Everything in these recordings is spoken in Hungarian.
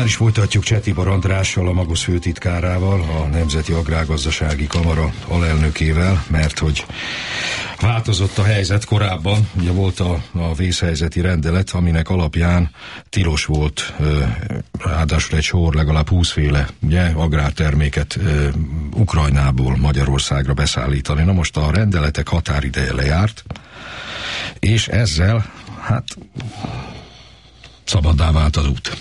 Már is folytatjuk Csetibor Andrással, a Magosz főtitkárával, a Nemzeti Agrárgazdasági Kamara alelnökével, mert hogy változott a helyzet korábban. Ugye volt a vészhelyzeti rendelet, aminek alapján tilos volt ráadásul egy sor, legalább 20 féle ugye, agrárterméket Ukrajnából Magyarországra beszállítani. Na most a rendeletek határideje lejárt, és ezzel hát szabaddá vált az út.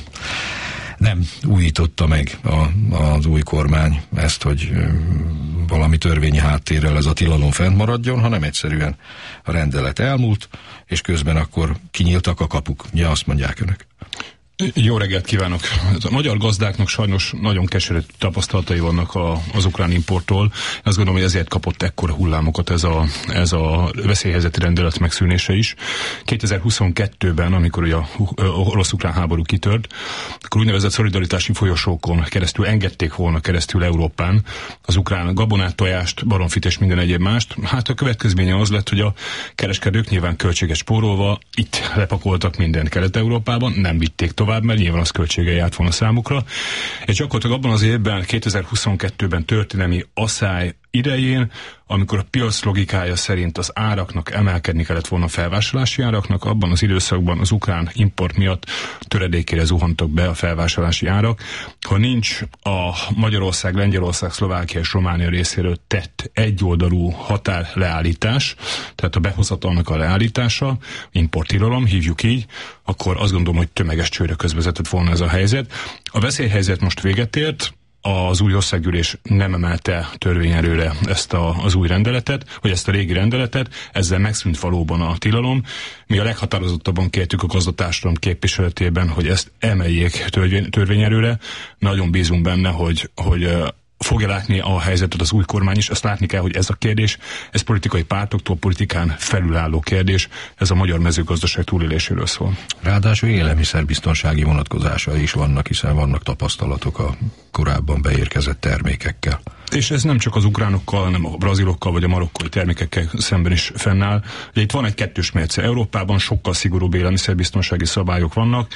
Nem újította meg az új kormány ezt, hogy valami törvényi háttérrel ez a tilalom fent maradjon, hanem egyszerűen a rendelet elmúlt, és közben akkor kinyíltak a kapuk. Ugye azt mondják önök. Jó reggelt kívánok! A magyar gazdáknak sajnos nagyon keserű tapasztalatai vannak az ukrán importtól. Azt gondolom, hogy ezért kapott ekkora hullámokat ez a veszélyhelyzeti rendelet megszűnése is. 2022-ben, amikor ugye a orosz-ukrán háború kitört, akkor úgynevezett szolidaritási folyosókon keresztül engedték volna keresztül Európán az ukrán gabonát, tojást, baromfit és minden egyéb mást. Hát a következménye az lett, hogy a kereskedők nyilván költséget spórolva itt lepakoltak mindent Kelet-Európában, nem vitték tovább, mert nyilván az költségei járt volna számukra. És gyakorlatilag abban az évben, 2022-ben történelmi asszály idején, amikor a piac logikája szerint az áraknak emelkedni kellett volna a felvásárlási áraknak, abban az időszakban az ukrán import miatt töredékére zuhantak be a felvásárlási árak. Ha nincs a Magyarország, Lengyelország, Szlovákia és Románia részéről tett egyoldalú határleállítás, tehát a behozatalnak a leállítása, importtilalom, hívjuk így, akkor azt gondolom, hogy tömeges csődre közvezetett volna ez a helyzet. A veszélyhelyzet most véget ért, az új országgyűlés nem emelte törvényerőre ezt az új rendeletet, vagy ezt a régi rendeletet, ezzel megszűnt valóban a tilalom. Mi a leghatározottabban kértük a gazdatársadalom képviseletében, hogy ezt emeljék törvényerőre. Nagyon bízunk benne, hogy fogja látni a helyzetet az új kormány is. Azt látni kell, hogy ez a kérdés, ez politikai pártoktól, politikán felülálló kérdés, ez a magyar mezőgazdaság túléléséről szól. Ráadásul élelmiszerbiztonsági vonatkozásai is vannak, hiszen vannak tapasztalatok a korábban beérkezett termékekkel. És ez nem csak az ukránokkal, hanem a brazilokkal vagy a marokkói termékekkel szemben is fennáll. Ugye itt van egy kettős mérce. Európában sokkal szigorúbb élelmiszerbiztonsági szabályok vannak.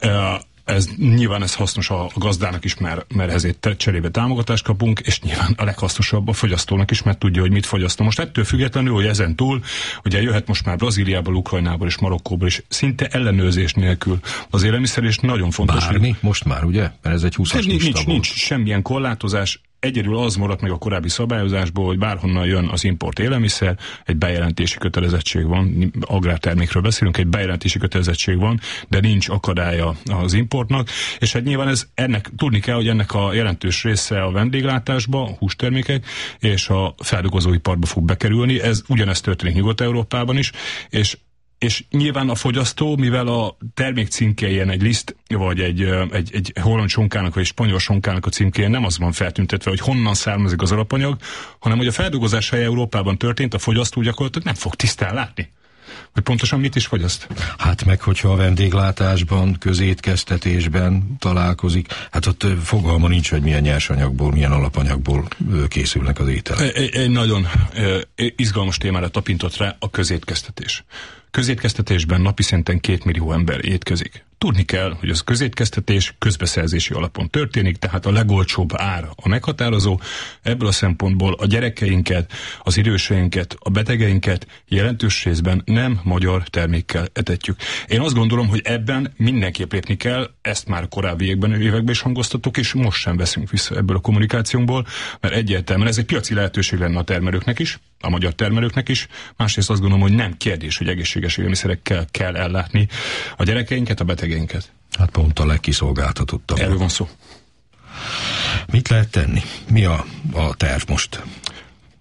Nyilván ez hasznos a gazdának is, mert ezért cserébe támogatást kapunk, és nyilván a leghasznosabb a fogyasztónak is, mert tudja, hogy mit fogyasztom. Most ettől függetlenül, hogy ezen túl, ugye jöhet most már Brazíliából, Ukrajnából és Marokkóból is szinte ellenőrzés nélkül az élelmiszer, és nagyon fontos. Bármi? Most már, ugye? Mert ez egy 20-as lista volt. Nincs semmilyen korlátozás. Egyedül az maradt meg a korábbi szabályozásból, hogy bárhonnan jön az import élelmiszer, egy bejelentési kötelezettség van, agrártermékről beszélünk, egy bejelentési kötelezettség van, de nincs akadálya az importnak, és hát nyilván tudni kell, hogy ennek a jelentős része a vendéglátásba, a hústermékek, és a feldolgozóiparba fog bekerülni. Ugyanezt történik Nyugat-Európában is, és nyilván a fogyasztó, mivel a termék címkéjén egy liszt, vagy egy holland sonkának, vagy egy spanyol sonkának a címkéjén nem az van feltüntetve, hogy honnan származik az alapanyag, hanem hogy a feldolgozás helye Európában történt, a fogyasztó gyakorlatilag nem fog tisztán látni, hogy pontosan mit is fogyaszt. Hát meg, hogyha a vendéglátásban, közétkeztetésben találkozik, hát ott fogalma nincs, hogy milyen nyersanyagból, milyen alapanyagból készülnek az ételek. Egy nagyon izgalmas témára tapintott rá a közétkeztetés. Közétkeztetésben napi szinten 2 millió ember étkezik. Tudni kell, hogy az közétkeztetés közbeszerzési alapon történik, tehát a legolcsóbb ár a meghatározó. Ebből a szempontból a gyerekeinket, az időseinket, a betegeinket jelentős részben nem magyar termékkel etetjük. Én azt gondolom, hogy ebben mindenképp lépni kell, ezt már korábbi években is hangoztatok, és most sem veszünk vissza ebből a kommunikációnkból, mert egyértelműen ez egy piaci lehetőség lenne a termelőknek is, a magyar termelőknek is. Másrészt azt gondolom, hogy nem kérdés, hogy egészséges élelmiszerekkel kell ellátni a gyerekeinket, a betegeinket. Hát pont a legkiszolgáltatottabb. Erről van szó. Mit lehet tenni? Mi a terv most?